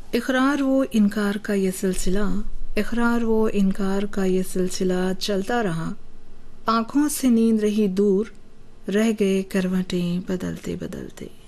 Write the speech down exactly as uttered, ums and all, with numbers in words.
इकरार वो इनकार का ये सिलसिला, इकरार वो इनकार का ये सिलसिला चलता रहा। आँखों से नींद रही दूर, रह गए करवटें बदलते बदलते।